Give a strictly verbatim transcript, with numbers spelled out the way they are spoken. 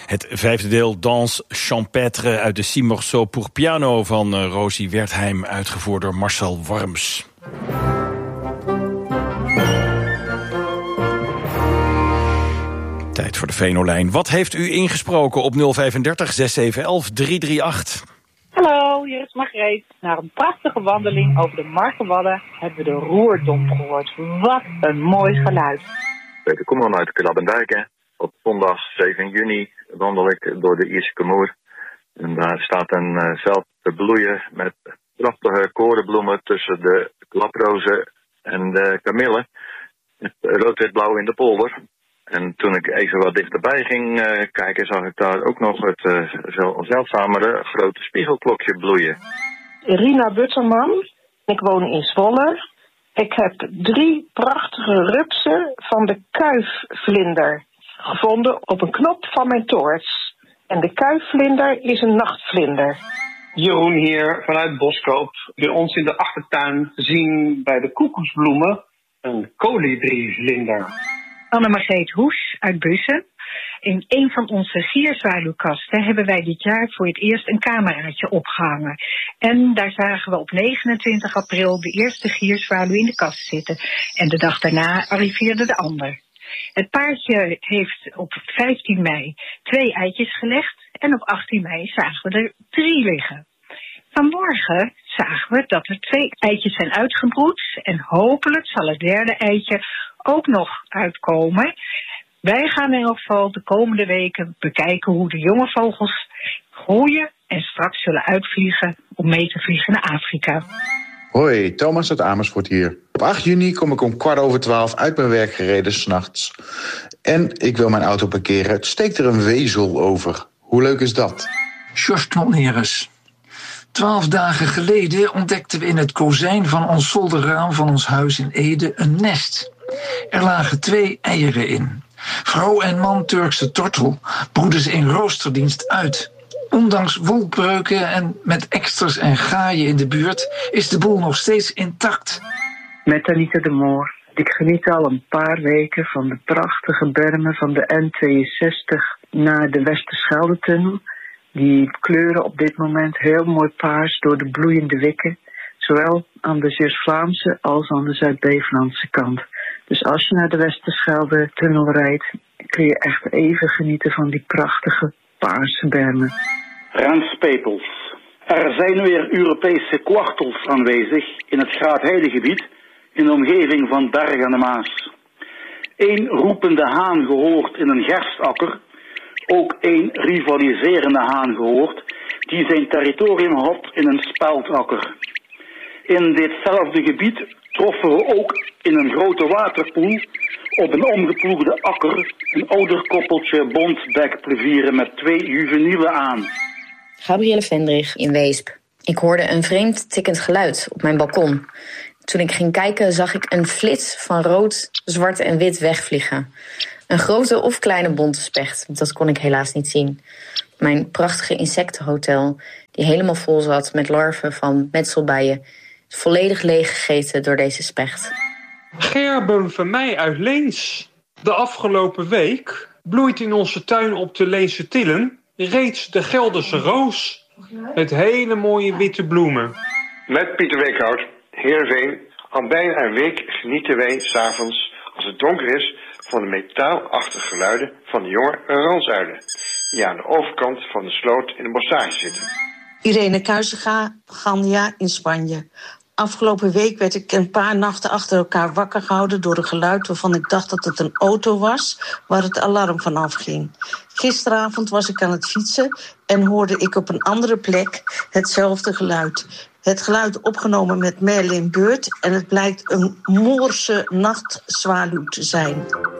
Het vijfde deel Danse Champêtre uit de Six Morceaux pour piano van uh, Rosie Wertheim, uitgevoerd door Marcel Worms. Tijd voor de Venolijn. Wat heeft u ingesproken op nul vijfendertig zes zeven een een drie drie acht? Hallo, hier is Margreet. Na een prachtige wandeling over de Markenwadden hebben we de Roerdomp gehoord. Wat een mooi geluid. Ik kom dan uit Krabbendijk. Op zondag zeven juni wandel ik door de Ierse Kamoer. En daar staat een uh, veld te bloeien met prachtige korenbloemen tussen de klaprozen en de kamillen. Rood-wit-blauw in de polder. En toen ik even wat dichterbij ging uh, kijken, zag ik daar ook nog het uh, veel zeldzamere grote spiegelklokje bloeien. Rina Butterman, ik woon in Zwolle. Ik heb drie prachtige rupsen van de kuifvlinder gevonden op een knop van mijn toorts. En de kuifvlinder is een nachtvlinder. Jeroen hier vanuit Boskoop. Bij ons in de achtertuin zien bij de koekoesbloemen een kolibrievlinder. Anne-Margreet Hoes uit Bussen. In een van onze gierzwaluwkasten hebben wij dit jaar voor het eerst een cameraatje opgehangen. En daar zagen we op negenentwintig april de eerste gierzwaluw in de kast zitten. En de dag daarna arriveerde de ander. Het paardje heeft op vijftien mei twee eitjes gelegd en op achttien mei zagen we er drie liggen. Vanmorgen zagen we dat er twee eitjes zijn uitgebroed en hopelijk zal het derde eitje ook nog uitkomen. Wij gaan in elk geval de komende weken bekijken hoe de jonge vogels groeien en straks zullen uitvliegen om mee te vliegen naar Afrika. Hoi, Thomas uit Amersfoort hier. Op acht juni kom ik om kwart over twaalf uit mijn werk gereden 's nachts. En ik wil mijn auto parkeren. Het steekt er een wezel over. Hoe leuk is dat? Jos Knolneres. Twaalf dagen geleden ontdekten we in het kozijn van ons zolderraam van ons huis in Ede een nest. Er lagen twee eieren in. Vrouw en man Turkse tortel broeden ze in roosterdienst uit. Ondanks wolkbreuken en met eksters en gaaien in de buurt is de boel nog steeds intact. Met Anita de Moor. Ik geniet al een paar weken van de prachtige bermen van de N tweeënzestig naar de Westerschelde-tunnel. Die kleuren op dit moment heel mooi paars door de bloeiende wikken. Zowel aan de Zeeuws-Vlaamse als aan de Zuid-Bevelandse kant. Dus als je naar de Westerschelde-tunnel rijdt, kun je echt even genieten van die prachtige paarse bermen. Rens Pepels. Er zijn weer Europese kwartels aanwezig in het Graat-Heidegebied in de omgeving van Berg aan de Maas. Eén roepende haan gehoord in een gerstakker, ook één rivaliserende haan gehoord die zijn territorium had in een speldakker. In ditzelfde gebied troffen we ook in een grote waterpoel op een omgeploegde akker een ouder koppeltje bontbekplevieren met twee juvenielen aan. Gabrielle Vendrig in Weesp. Ik hoorde een vreemd tikkend geluid op mijn balkon. Toen ik ging kijken zag ik een flits van rood, zwart en wit wegvliegen. Een grote of kleine bonte specht, dat kon ik helaas niet zien. Mijn prachtige insectenhotel, die helemaal vol zat met larven van metselbijen, is volledig leeggegeten door deze specht. Gerben van mij uit Leens. De afgelopen week bloeit in onze tuin op de Leense Tillen reeds de Gelderse roos. Met hele mooie witte bloemen. Met Pieter Weekhout, Heerenveen. Al bijna een week genieten wij 's avonds, als het donker is, van de metaalachtige geluiden van de jonge ransuilen, die aan de overkant van de sloot in de bostage zitten. Irene Kuizega, Gania in Spanje. Afgelopen week werd ik een paar nachten achter elkaar wakker gehouden door een geluid waarvan ik dacht dat het een auto was waar het alarm van afging. Gisteravond was ik aan het fietsen en hoorde ik op een andere plek hetzelfde geluid. Het geluid opgenomen met Merlin Beurt en het blijkt een Moorse nachtzwaluw te zijn.